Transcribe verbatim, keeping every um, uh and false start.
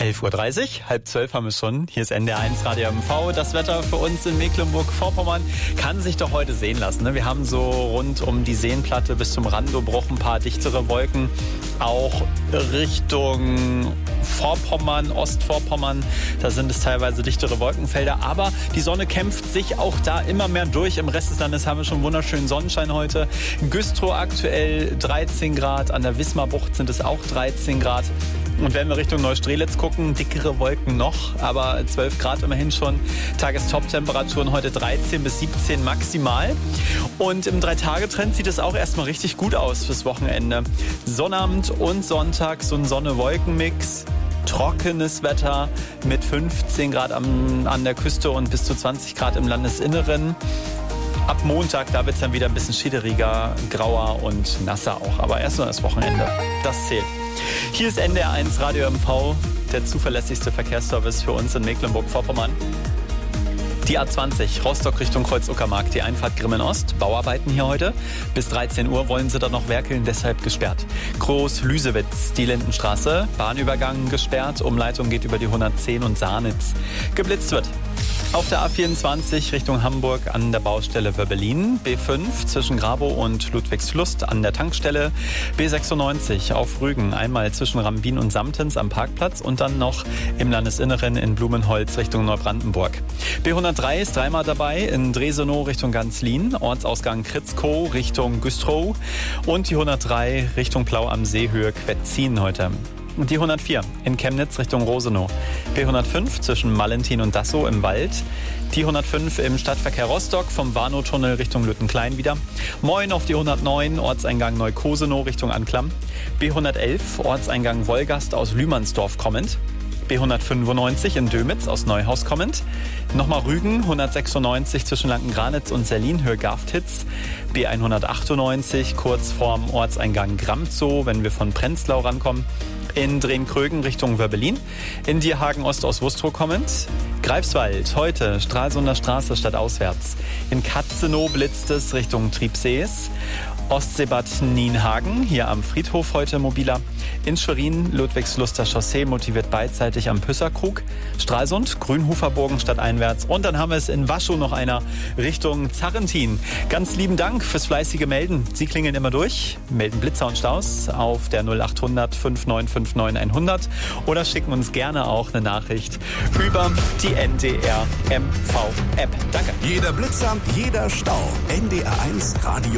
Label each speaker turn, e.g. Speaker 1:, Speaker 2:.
Speaker 1: elf Uhr dreißig, halb zwölf haben wir schon. Hier ist N D R eins Radio M V. Das Wetter für uns in Mecklenburg-Vorpommern kann sich doch heute sehen lassen. Wir haben so rund um die Seenplatte bis zum Randobruch ein paar dichtere Wolken. Auch Richtung Vorpommern, Ostvorpommern, da sind es teilweise dichtere Wolkenfelder. Aber die Sonne kämpft sich auch da immer mehr durch. Im Rest des Landes haben wir schon wunderschönen Sonnenschein heute. Güstrow aktuell dreizehn Grad, an der Wismarbucht sind es auch dreizehn Grad. Und wenn wir Richtung Neustrelitz gucken, dickere Wolken noch, aber zwölf Grad immerhin schon. Tagestop-Temperaturen heute dreizehn bis siebzehn maximal. Und im Drei-Tage-Trend sieht es auch erstmal richtig gut aus fürs Wochenende. Sonnabend und Sonntag so ein Sonne-Wolken-Mix. Trockenes Wetter mit fünfzehn Grad am, an der Küste und bis zu zwanzig Grad im Landesinneren. Ab Montag, da wird es dann wieder ein bisschen schiederiger, grauer und nasser auch. Aber erst nur das Wochenende. Das zählt. Hier ist N D R eins Radio M V, der zuverlässigste Verkehrsservice für uns in Mecklenburg-Vorpommern. Die A zwanzig, Rostock Richtung Kreuz-Uckermark, die Einfahrt Grimmen-Ost. Bauarbeiten hier heute. Bis dreizehn Uhr wollen sie da noch werkeln, deshalb gesperrt. Groß-Lüsewitz, die Lindenstraße, Bahnübergang gesperrt. Umleitung geht über die hundertzehn und Sahnitz. Geblitzt wird. Auf der A vierundzwanzig Richtung Hamburg an der Baustelle Wöbbelin, B fünf zwischen Grabow und Ludwigslust an der Tankstelle, B sechsundneunzig auf Rügen, einmal zwischen Rambin und Samtens am Parkplatz und dann noch im Landesinneren in Blumenholz Richtung Neubrandenburg. B hundertdrei ist dreimal dabei in Dresenow Richtung Ganzlin, Ortsausgang Kritzkow Richtung Güstrow und die hundertdrei Richtung Plau am See Höhe Quetzin heute. Die hundertvier in Chemnitz Richtung Rosenow. B hundertfünf zwischen Mallentin und Dassow im Wald. Die hundertfünf im Stadtverkehr Rostock vom Warnow-Tunnel Richtung Lüttenklein wieder. Moin auf die hundertneun, Ortseingang Neukosenow Richtung Anklam. B hundertelf, Ortseingang Wolgast aus Lühmannsdorf kommend. B hundertfünfundneunzig in Dömitz aus Neuhaus kommend. Nochmal Rügen, hundertsechsundneunzig zwischen Lanken-Granitz und Serlin, Höhe Garftitz. B hundertachtundneunzig kurz vorm Ortseingang Gramzow, wenn wir von Prenzlau rankommen. In Drehn-Krögen Richtung Wöbbelin. In Dierhagen Ost aus Wustrow kommend. Greifswald, heute Stralsunder Straße stadtauswärts. In Katzenow blitzt es Richtung Triebsees. Ostseebad Nienhagen, hier am Friedhof heute mobiler. In Schwerin, Ludwigsluster Chaussee motiviert beidseitig am Püsserkrug. Stralsund, Grünhuferburgen stadteinwärts. Und dann haben wir es in Waschow noch einer Richtung Zarrentin. Ganz lieben Dank fürs fleißige Melden. Sie klingeln immer durch, melden Blitzer und Staus auf der null achthundert fünf neun fünf neun hundert oder schicken uns gerne auch eine Nachricht über die N D R M V App. Danke.
Speaker 2: Jeder Blitzer, jeder Stau. N D R eins Radio